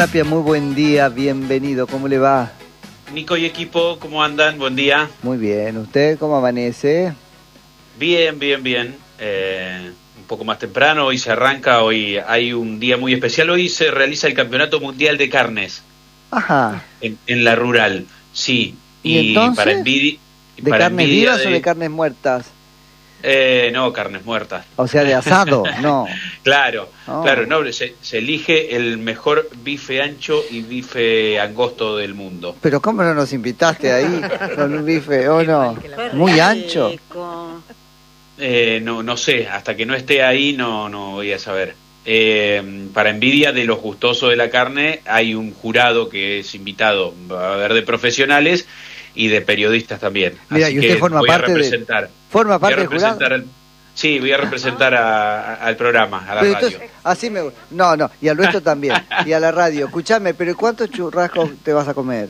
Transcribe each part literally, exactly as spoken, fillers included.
Tapia, muy buen día, bienvenido, ¿cómo le va? Nico y equipo, ¿cómo andan? Buen día. Muy bien, ¿usted cómo amanece? Bien, bien, bien. Eh, un poco más temprano, hoy se arranca, hoy hay un día muy especial, hoy se realiza el Campeonato Mundial de Carnes. Ajá. En, en la rural, sí. ¿Y, y entonces? para envidia, ¿De para carnes envidia vivas de... o de carnes muertas? Eh, no, carnes muertas. O sea, de asado, no. Claro, Oh. claro, no, se, se elige el mejor bife ancho y bife angosto del mundo. Pero ¿cómo no nos invitaste ahí con un bife, o no? Muy ancho. Eh, no, no sé, hasta que no esté ahí no, no voy a saber. Eh, para envidia de los gustosos de la carne, hay un jurado que es invitado, va a haber de profesionales y de periodistas también. Mira, Así y usted que forma voy parte a representar. de... ¿Forma parte voy a del jurado? representar al- Sí, voy a representar a- a- al programa, a la Pero radio. entonces, así me gusta. No, no, y al nuestro también. Y a la radio. Escuchame, pero ¿cuántos churrascos te vas a comer?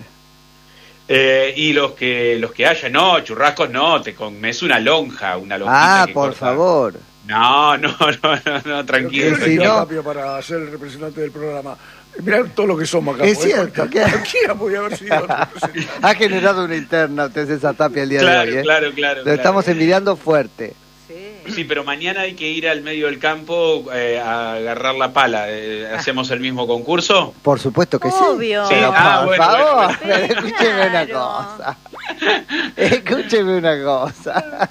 Eh, y los que los que haya, no, churrascos no, te comes una lonja, una lonjita Ah, que por corta. favor. No, no, no, no, no, tranquilo. Pero que si tranquilo. no- Rápido para ser el representante del programa. Mirá todo lo que somos acá. Es porque cierto, ¿qué? Cualquiera podía haber sido el representante. Ha generado una interna usted, César Tapia, el día Claro, de hoy, ¿eh? claro, claro, Lo claro. estamos envidiando fuerte. Sí, pero mañana hay que ir al medio del campo eh, a agarrar la pala. Eh, ¿Hacemos el mismo concurso? Por supuesto que sí. Obvio. Sí, Pero ah, por bueno, favor, bueno, pero bueno. escúcheme una Claro. cosa. Escúcheme una cosa.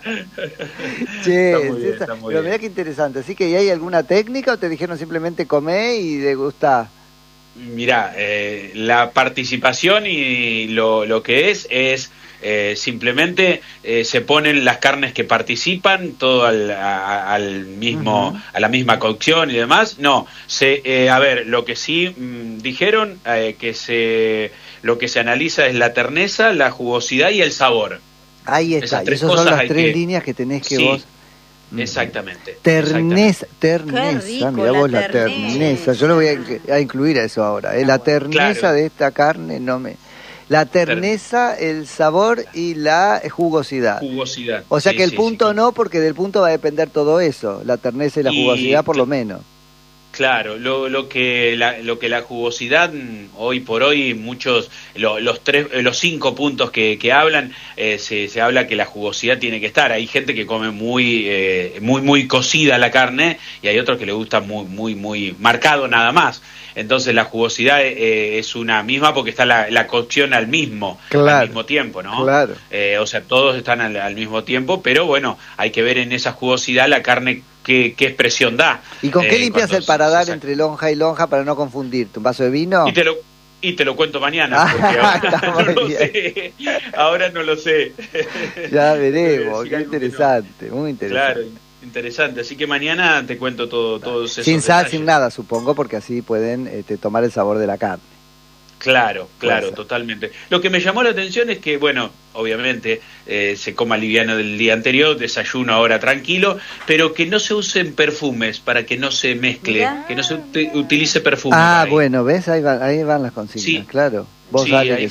Che, Está muy bien, César, está muy pero bien. mirá qué interesante. ¿Así que hay alguna técnica o te dijeron simplemente comé y degustá? Mirá, eh, la participación y lo, lo que es es eh, simplemente eh, se ponen las carnes que participan, todo al, a- al mismo, Ujú. a la misma cocción y demás. No, se, eh, a ver, lo que sí mm, dijeron eh, que se, lo que se analiza es la terneza, la jugosidad y el sabor. Ahí está. Esas Y tres esas son cosas las hay tres que- líneas que tenés que Sí, vos... Exactamente. Terneza, Qué terneza, rico, mirá la vos la terneza. terneza. Yo lo voy a, inc- a incluir a eso ahora. ¿eh? La terneza Claro. de esta carne no me... La terneza, el sabor y la jugosidad. Jugosidad. O sea Sí, que el sí, punto sí. no, porque del punto va a depender todo eso. La terneza y la Y- jugosidad por lo menos. Claro, lo, lo que la, lo que la jugosidad mm, hoy por hoy muchos lo- los tres eh, los cinco puntos que, que hablan eh, se, se habla que la jugosidad tiene que estar. Hay gente que come muy eh, muy muy cocida la carne y hay otros que le gusta muy muy muy marcado nada más. Entonces la jugosidad eh, es una misma porque está la, la cocción al mismo Claro, al mismo tiempo, ¿no? claro. Eh, o sea, todos están al, al mismo tiempo, pero bueno, hay que ver en esa jugosidad la carne qué, qué expresión da. ¿Y con qué Eh, limpias cuando el paladar se- se- entre lonja y lonja para no confundirte? ¿Un vaso de vino? Y te lo y te lo cuento mañana, Ah, porque ahora está no muy lo bien. sé. Ahora no lo sé. Ya Te voy a veremos, decir qué algo que no. interesante, muy interesante. Claro, interesante. Así que mañana te cuento todo, todos esos Sin sal, detalles. sin nada, supongo, porque así pueden este, tomar el sabor de la carne. Claro, claro, ser. totalmente. Lo que me llamó la atención es que, bueno, obviamente eh, se coma liviano del día anterior, desayuno ahora tranquilo, pero que no se usen perfumes para que no se mezcle, Mirá. que no se ut- utilice perfume. Ah, por ahí. bueno, ¿ves? Ahí van, ahí van las consignas, Sí. claro. Vos Sí, alguien ahí que